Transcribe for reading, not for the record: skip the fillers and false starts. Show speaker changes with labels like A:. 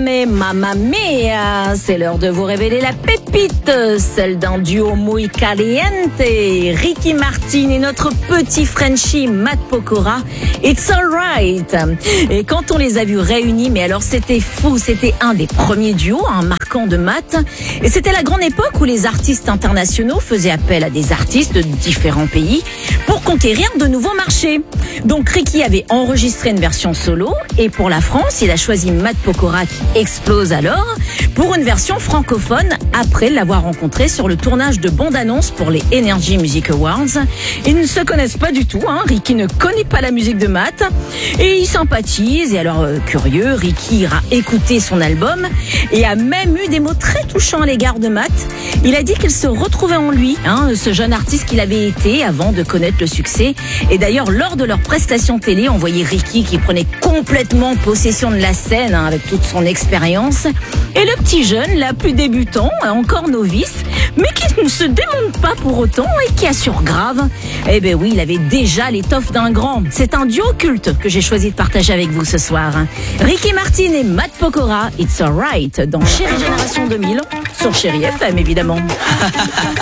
A: mais mamma mia, c'est l'heure de vous révéler la pépite, celle d'un duo muy caliente, Ricky Martin et notre petit Frenchie Matt Pokora, It's Alright. Et quand on les a vus réunis, mais alors c'était fou, c'était un des premiers duos marquants de Matt, et c'était la grande époque où les artistes internationaux faisaient appel à des artistes de différents pays pour conquérir de nouveaux marchés. Donc Ricky avait enregistré une version solo, et pour la France, il a choisi Matt Pokora qui explose alors pour une version francophone après l'avoir rencontré sur le tournage de bande-annonce pour les Energy Music Awards. Ils ne se connaissent pas du tout, Ricky ne connaît pas la musique de Matt et ils sympathisent. Et alors curieux, Ricky ira écouter son album et a même eu des mots très touchants à l'égard de Matt. Il a dit qu'il se retrouvait en lui, ce jeune artiste qu'il avait été avant de connaître le succès. Et d'ailleurs, lors de leur prestation télé, on voyait Ricky qui prenait complètement possession de la scène avec toute son expérience. Et le petit jeune, là, plus débutant, encore novice, mais qui ne se démonte pas pour autant et qui assure grave. Eh ben oui, il avait déjà l'étoffe d'un grand. C'est un duo culte que j'ai choisi de partager avec vous ce soir. Ricky Martin et Matt Pokora, It's Alright, dans Chérie Génération 2000, sur Chérie FM évidemment.